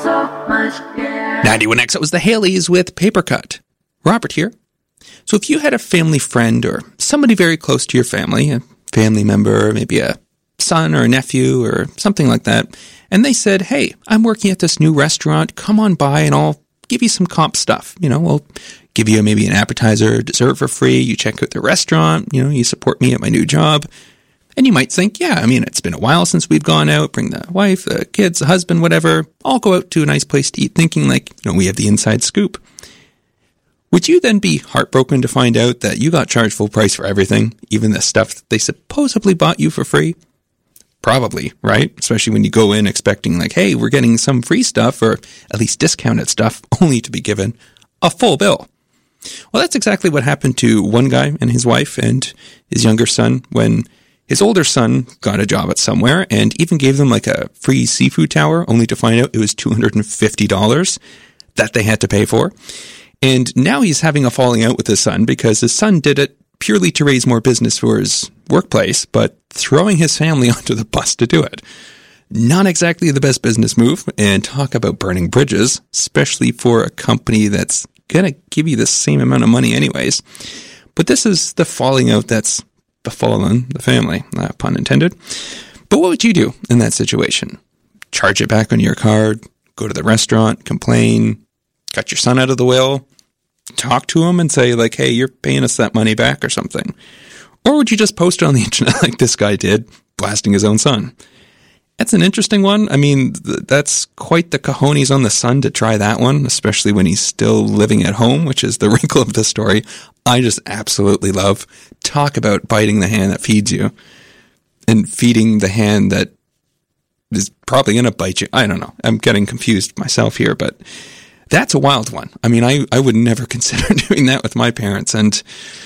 so much, yeah. 91X, it was the Haleys with Paper Cut. Robert here. So if you had a family friend or somebody very close to your family, a family member, maybe a son or a nephew or something like that, and they said, hey, I'm working at this new restaurant, come on by and I'll give you some comp stuff. You know, we'll give you maybe an appetizer or dessert for free. You check out the restaurant, you know, you support me at my new job. And you might think, yeah, I mean, it's been a while since we've gone out, bring the wife, the kids, the husband, whatever. I'll go out to a nice place to eat thinking like, you know, we have the inside scoop. Would you then be heartbroken to find out that you got charged full price for everything, even the stuff that they supposedly bought you for free? Probably, right? Especially when you go in expecting like, hey, we're getting some free stuff or at least discounted stuff, only to be given a full bill. Well, that's exactly what happened to one guy and his wife and his younger son when his older son got a job at somewhere and even gave them like a free seafood tower, only to find out it was $250 that they had to pay for. And now he's having a falling out with his son because his son did it purely to raise more business for his workplace, but throwing his family onto the bus to do it. Not exactly the best business move, and talk about burning bridges, especially for a company that's going to give you the same amount of money anyways. But this is the falling out that's befallen the family, pun intended. But what would you do in that situation? Charge it back on your card, go to the restaurant, complain, cut your son out of the will, talk to him and say like, hey, you're paying us that money back or something. Or would you just post it on the internet like this guy did, blasting his own son? That's an interesting one. I mean, that's quite the cojones on the son to try that one, especially when he's still living at home, which is the wrinkle of the story. I just absolutely love. Talk about biting the hand that feeds you and feeding the hand that is probably going to bite you. I don't know. I'm getting confused myself here, but that's a wild one. I mean, I would never consider doing that with my parents. And,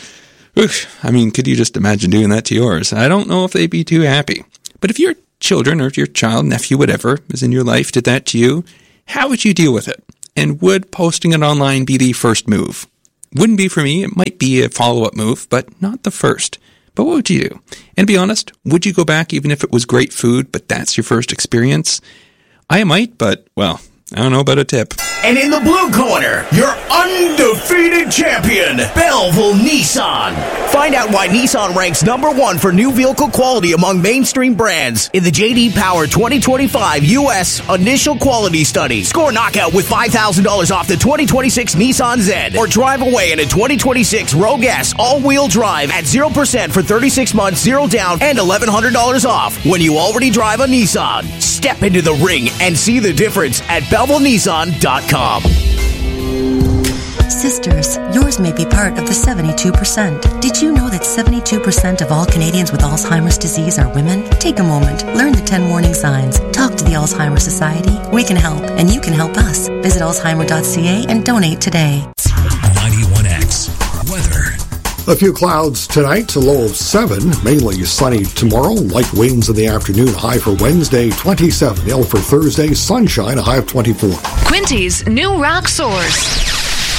I mean, could you just imagine doing that to yours? I don't know if they'd be too happy. But if your children or your child, nephew, whatever, is in your life, did that to you, how would you deal with it? And would posting it online be the first move? Wouldn't be for me. It might be a follow-up move, but not the first. But what would you do? And to be honest, would you go back even if it was great food, but that's your first experience? I might, but, well, I don't know about a tip. And in the blue corner, your undefeated champion, Belleville Nissan. Find out why Nissan ranks #1 for new vehicle quality among mainstream brands in the J.D. Power 2025 U.S. Initial Quality Study. Score knockout with $5,000 off the 2026 Nissan Zen, or drive away in a 2026 Rogue S all-wheel drive at 0% for 36 months, 0 down, and $1,100 off when you already drive a Nissan. Step into the ring and see the difference at BellevilleNissan.com. Sisters, yours may be part of the 72%. Did you know that 72% of all Canadians with Alzheimer's disease are women? Take a moment, learn the 10 warning signs, talk to the Alzheimer's Society. We can help, and you can help us. Visit alzheimer.ca and donate today. 91X weather. A few clouds tonight, a low of 7, mainly sunny tomorrow, light winds in the afternoon, high for Wednesday 27, ill for Thursday, sunshine, a high of 24. Quinty's new rock source.